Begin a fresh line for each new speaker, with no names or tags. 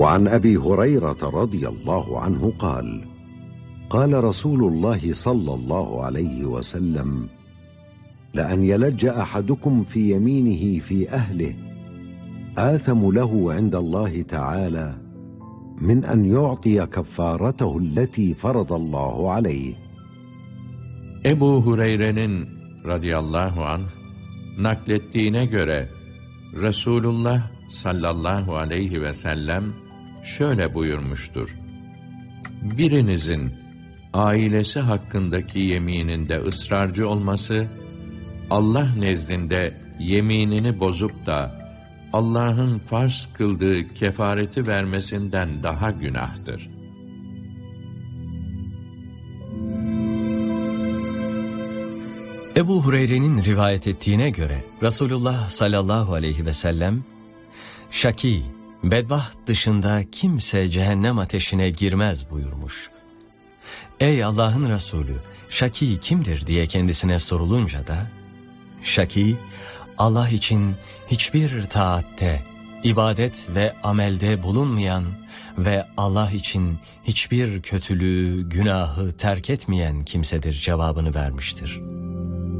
وعن أبي هريرة رضي الله عنه قال: قال رسول الله صلى الله عليه وسلم: لأن يلج أحدكم في يمينه في أهله آثم له عند الله تعالى من أن يعطي كفارته التي فرض الله عليه.
Ebu Hureyre'nin radıyallahu anh naklettiğine göre Resulullah sallallahu aleyhi ve sellem şöyle buyurmuştur: birinizin ailesi hakkındaki yemininde ısrarcı olması, Allah nezdinde yeminini bozup da Allah'ın farz kıldığı kefareti vermesinden daha günahtır.
Ebu Hureyre'nin rivayet ettiğine göre Resulullah sallallahu aleyhi ve sellem, şaki, bedbaht dışında kimse cehennem ateşine girmez buyurmuş. Ey Allah'ın Resulü, şaki kimdir diye kendisine sorulunca da, şaki, Allah için hiçbir taatte, ibadet ve amelde bulunmayan ve Allah için hiçbir kötülüğü, günahı terk etmeyen kimsedir cevabını vermiştir.